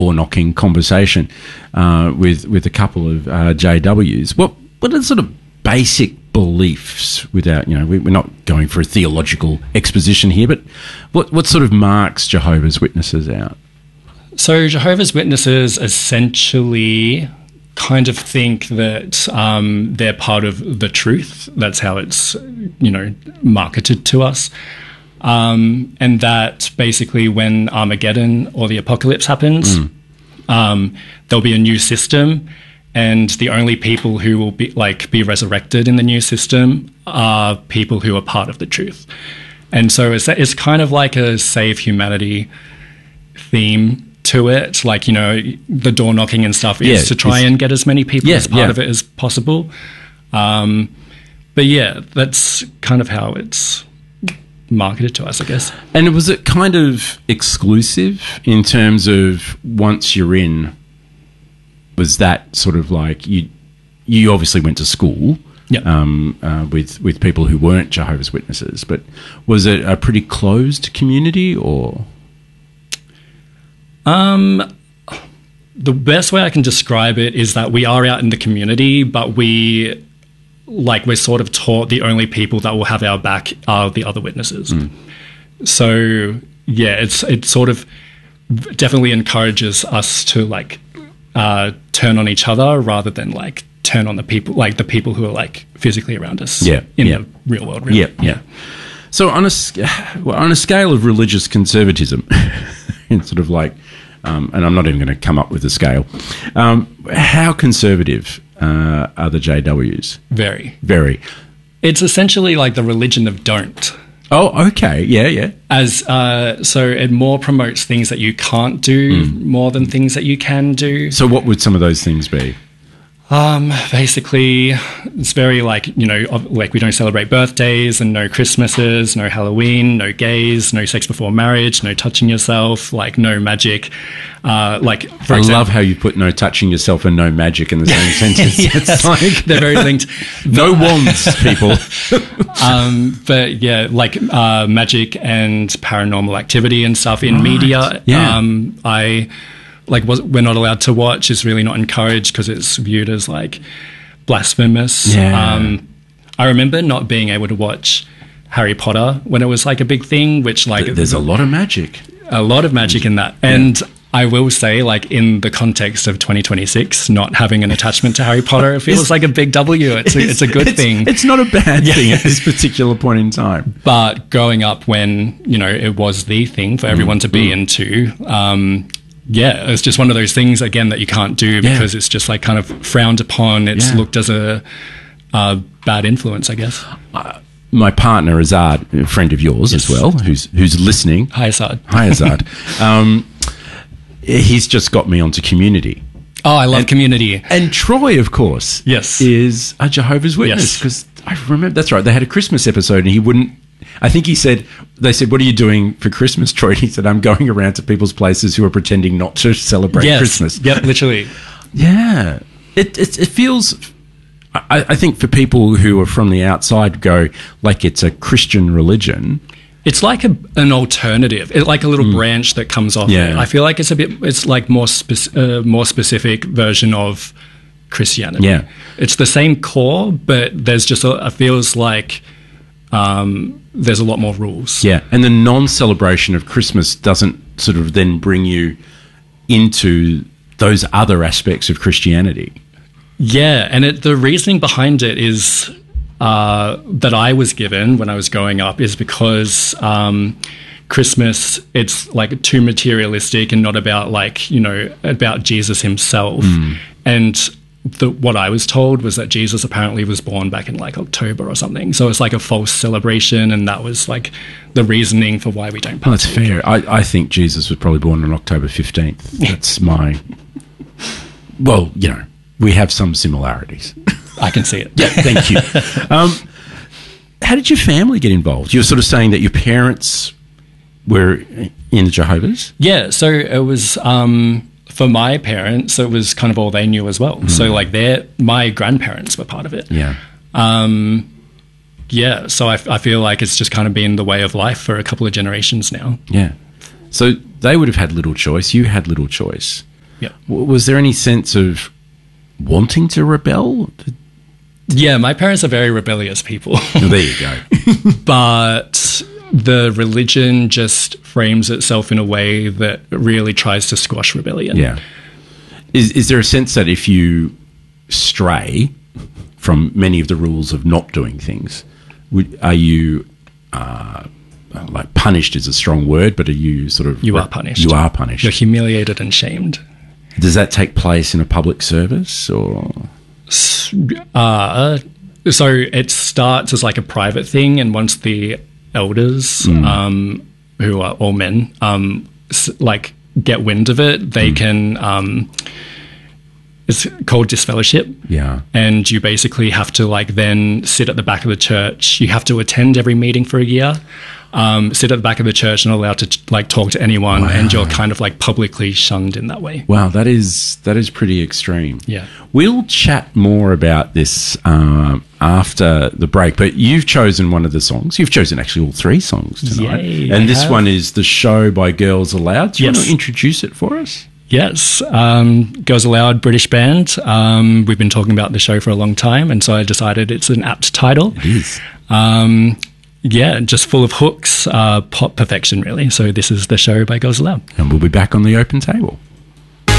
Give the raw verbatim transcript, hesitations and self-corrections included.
door knocking conversation uh, with with a couple of uh, J Ws. What what are sort of basic beliefs, without, you know, we, we're not going for a theological exposition here, but what what sort of marks Jehovah's Witnesses out? So Jehovah's Witnesses essentially kind of think that um, they're part of the truth. That's how it's, you know, marketed to us. Um, and that basically when Armageddon or the apocalypse happens, mm. um, there'll be a new system, and the only people who will be like be resurrected in the new system are people who are part of the truth. And so it's, it's kind of like a save humanity theme to it. Like, you know, the door knocking and stuff is yeah, to try and get as many people yeah, as part yeah. of it as possible. Um, but yeah, that's kind of how it's marketed to us, I guess. And was it kind of exclusive in terms of once you're in, was that sort of like you you obviously went to school yep. um, uh, with, with people who weren't Jehovah's Witnesses, but was it a pretty closed community or? Um, the best way I can describe it is that we are out in the community, but we... like we're sort of taught the only people that will have our back are the other witnesses. Mm. So yeah, it's it sort of definitely encourages us to like uh, turn on each other rather than like turn on the people, like the people who are like physically around us yeah, in yeah. the real world. Really. Yeah, yeah. So on a well, on a scale of religious conservatism, it's sort of like, um, and I'm not even going to come up with a scale. Um, how conservative Uh, are the J Ws? Very. Very. It's essentially like the religion of don't. Oh, okay. Yeah, yeah. As uh, so it more promotes things that you can't do mm. more than things that you can do. So what would some of those things be? Um, basically, it's very like, you know, like we don't celebrate birthdays and no Christmases, no Halloween, no gays, no sex before marriage, no touching yourself, like no magic. Uh, like, for I example, love how you put no touching yourself and no magic in the same sentence. Yes, it's like they're very linked. No wands, people. um, but yeah, like uh, magic and paranormal activity and stuff in right. media. Yeah. Um, I... like was, we're not allowed to watch, is really not encouraged because it's viewed as like blasphemous. Yeah. Um, I remember not being able to watch Harry Potter when it was like a big thing, which like... There's a lot of magic. A lot of magic in that. Yeah. And I will say, like, in the context of twenty twenty-six, not having an attachment to Harry Potter, it feels like a big W. It's a, it's a good it's, thing. It's not a bad yeah. thing at this particular point in time. But growing up when, you know, it was the thing for everyone mm. to be mm. into... Um, yeah, it's just one of those things, again, that you can't do because yeah. it's just like kind of frowned upon. It's yeah. looked as a, a bad influence, I guess. Uh, my partner, Azad, a friend of yours yes. as well, who's who's listening. Hi, Azad. Hi, Azad. um, he's just got me onto Community. Oh, I love and, Community. And Troy, of course, yes, is a Jehovah's Witness because yes. I remember, that's right, they had a Christmas episode and he wouldn't, I think he said, they said, what are you doing for Christmas, Troy? And he said, I'm going around to people's places who are pretending not to celebrate yes. Christmas. Yep, literally. Yeah. It, it, it feels, I, I think for people who are from the outside go, like it's a Christian religion. It's like a, an alternative, it, like a little mm. branch that comes off yeah. it. I feel like it's a bit, it's like more, spec- uh, more specific version of Christianity. Yeah. It's the same core, but there's just, a, it feels like... Um, there's a lot more rules. Yeah, and the non-celebration of Christmas doesn't sort of then bring you into those other aspects of Christianity. Yeah, and it, the reasoning behind it is uh, that I was given when I was growing up is because um, Christmas, it's like too materialistic and not about like, you know, about Jesus himself. Mm. And The, what I was told was that Jesus apparently was born back in like October or something. So it's like a false celebration, and that was like the reasoning for why we don't partake. Oh, that's fair. I, I think Jesus was probably born on October fifteenth. That's my... Well, you know, we have some similarities. I can see it. Yeah, thank you. Um, how did your family get involved? You were sort of saying that your parents were in the Jehovah's? Yeah, so it was... Um, for my parents, it was kind of all they knew as well. Mm. So, like, their my grandparents were part of it. Yeah. Um, yeah, so I, I feel like it's just kind of been the way of life for a couple of generations now. Yeah. So they would have had little choice. You had little choice. Yeah. W- Was there any sense of wanting to rebel? Yeah, my parents are very rebellious people. Well, there you go. But the religion just frames itself in a way that really tries to squash rebellion. Yeah. Is is there a sense that if you stray from many of the rules of not doing things, would, are you uh, like punished is a strong word, but are you sort of You are punished. You are punished. You're humiliated and shamed. Does that take place in a public service or? Uh, so it starts as like a private thing, and once the elders, Mm. um, who are all men, um, s- like get wind of it, they Mm. can. Um, it's called disfellowship. Yeah. And you basically have to like then sit at the back of the church. You have to attend every meeting for a year, um, sit at the back of the church and allowed to like talk to anyone, Wow. and you're kind of like publicly shunned in that way. Wow, that is that is pretty extreme. Yeah. We'll chat more about this um, after the break, but you've chosen one of the songs. You've chosen actually all three songs tonight. Yay, and I this have. one is The Show by Girls Aloud. Do you Yes. want to introduce it for us? Yes, um, Girls Aloud, British band. Um, we've been talking about the show for a long time, and so I decided it's an apt title. It is. Um, yeah, just full of hooks, uh, pop perfection, really. So this is The Show by Girls Aloud. And we'll be back on the open table.